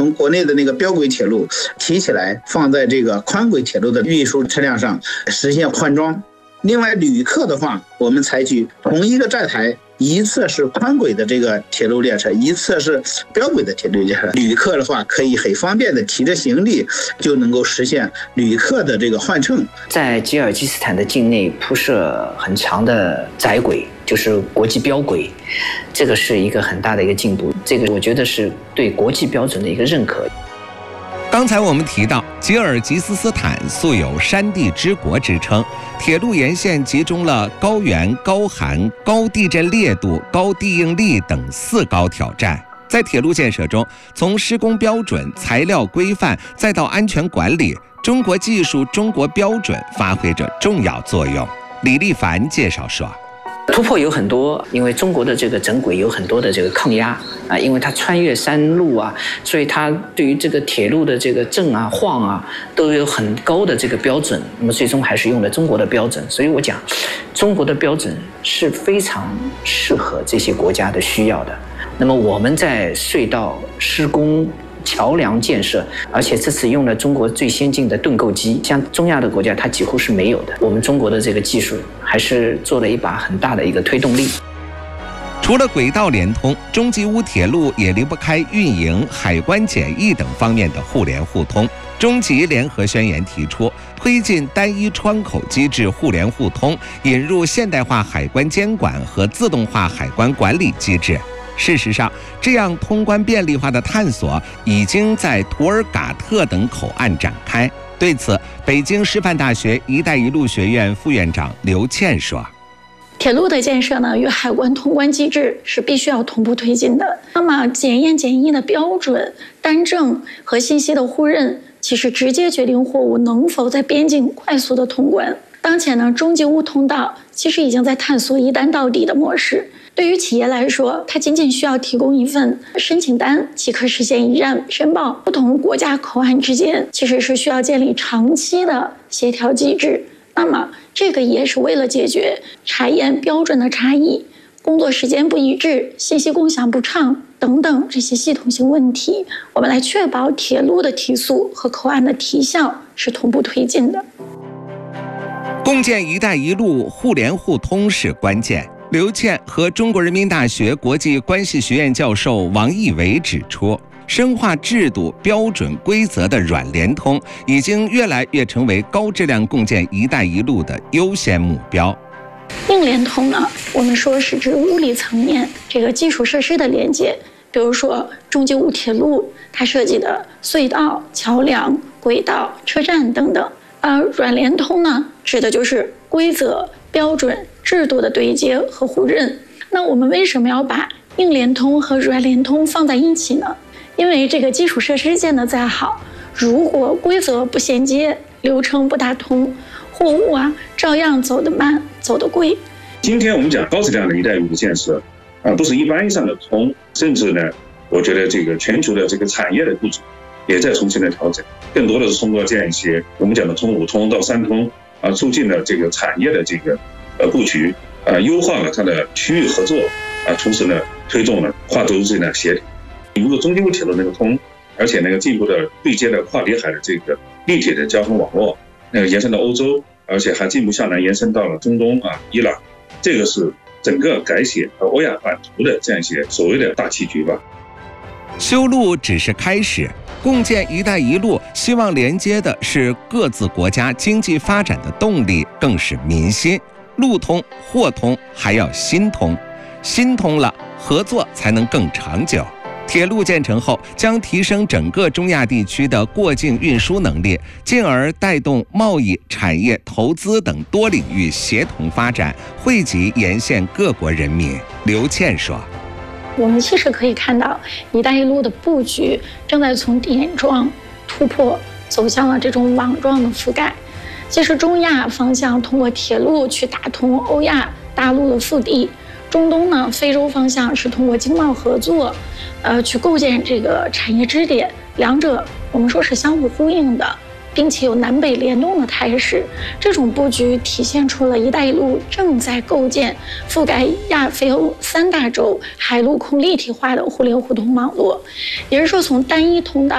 们国内的那个标轨铁路提起来，放在这个宽轨铁路的运输车辆上，实现换装。另外，旅客的话，我们采取同一个站台，一侧是宽轨的这个铁路列车，一侧是标轨的铁路列车。旅客的话，可以很方便的提着行李，就能够实现旅客的这个换乘。 在吉尔吉斯坦的境内铺设很长的窄轨，就是国际标轨，这个是一个很大的一个进步。这个我觉得是对国际标准的一个认可。 刚才我们提到，吉尔吉斯斯坦素有山地之国之称，铁路沿线集中了高原、高寒、高地震烈度、高地应力等4高挑战。在铁路建设中，从施工标准、材料规范，再到安全管理，中国技术、中国标准发挥着重要作用。李立凡介绍说， 突破有很多，因为中国的这个整轨有很多的这个抗压啊，因为它穿越山路啊，所以它对于这个铁路的这个震啊、晃啊都有很高的这个标准。那么最终还是用了中国的标准，所以我讲，中国的标准是非常适合这些国家的需要的。那么我们在隧道施工、桥梁建设，而且这次用了中国最先进的盾构机，像中亚的国家它几乎是没有的。我们中国的这个技术还是做了一把很大的一个推动力。 除了轨道联通，中吉乌铁路也离不开运营、海关检疫等方面的互联互通。中吉联合宣言提出，推进单一窗口机制互联互通，引入现代化海关监管和自动化海关管理机制。事实上，这样通关便利化的探索已经在图尔嘎特等口岸展开。对此，北京师范大学“一带一路”学院副院长刘倩说：“ 铁路的建设呢，与海关通关机制是必须要同步推进的。那么，检验检疫的标准、单证和信息的互认，其实直接决定货物能否在边境快速的通关。当前呢，中吉乌通道其实已经在探索一单到底的模式。”对于企业来说，它仅仅需要提供一份申请单，即可实现一站申报。不同国家口岸之间其实是需要建立长期的协调机制。那么，这个也是为了解决查验标准的差异、工作时间不一致、信息共享不畅等等这些系统性问题，我们来确保铁路的提速和口岸的提效是同步推进的。 共建“一带一路”互联互通是关键。刘倩和中国人民大学国际关系学院教授王毅伟指出，深化制度、标准、规则的软联通已经越来越成为高质量共建“一带一路”的优先目标。 硬联通呢，我们说是指物理层面这个基础设施的连接，比如说中吉乌铁路，它设计的隧道、桥梁、轨道、车站等等。而软联通呢，指的就是规则、标准、制度的对接和互认。那我们为什么要把硬联通和软联通放在一起呢？因为这个基础设施建得再好，如果规则不衔接，流程不大通，货物照样走得慢，走得贵。 今天我们讲高质量的一带一路建设不是一般意义上的通，甚至呢，我觉得这个全球的这个产业的布局也在重新的调整，更多的是通过这样一些我们讲的从5通到3通促进了这个产业的这个布局，优化了它的区域合作，同时呢推动了跨洲之间的协调。引入中吉乌铁路那个通，而且那个进一步的对接了跨里海的这个立体的交通网络，延伸到欧洲，而且还进一步向南延伸到了中东伊朗，这个是整个改写欧亚版图的这样一些所谓的大棋局吧。 修路只是开始，共建“一带一路”希望连接的是各自国家经济发展的动力，更是民心。路通、货通，还要心通，心通了，合作才能更长久。铁路建成后，将提升整个中亚地区的过境运输能力，进而带动贸易、产业、投资等多领域协同发展，惠及沿线各国人民。刘倩说：“ 我们其实可以看到，一带一路的布局正在从点状突破，走向了这种网状的覆盖。其实中亚方向通过铁路去打通欧亚大陆的腹地，中东呢，非洲方向是通过经贸合作，去构建这个产业支点，两者我们说是相互呼应的，并且有南北联动的态势。这种布局体现出了一带一路正在构建覆盖亚非欧3大洲海陆空立体化的互联互通网络，也是说从单一通道